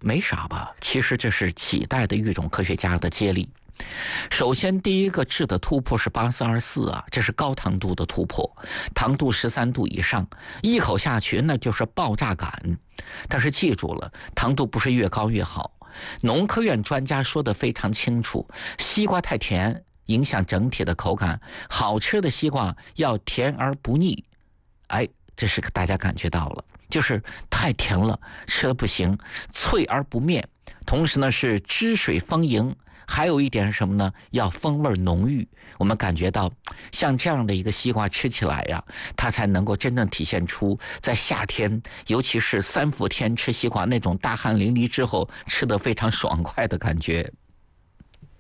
没啥吧？其实这是几代的育种科学家的接力。首先，第一个质的突破是8424啊，这是高糖度的突破，糖度13度以上，一口下去那就是爆炸感。但是记住了，糖度不是越高越好。农科院专家说得非常清楚，西瓜太甜影响整体的口感，好吃的西瓜要甜而不腻。哎，这是大家感觉到了，就是太甜了，吃的不行，脆而不面。同时呢，是汁水丰盈。还有一点是什么呢？要风味浓郁。我们感觉到像这样的一个西瓜吃起来呀，它才能够真正体现出在夏天，尤其是3伏天吃西瓜那种大汗淋漓之后吃得非常爽快的感觉。